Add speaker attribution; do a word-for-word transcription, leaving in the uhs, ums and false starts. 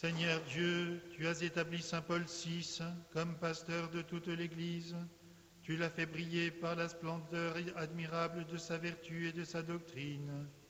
Speaker 1: Seigneur Dieu, tu as établi saint Paul six comme pasteur de toute l'Église. Tu l'as fait briller par la splendeur admirable de sa vertu et de sa doctrine.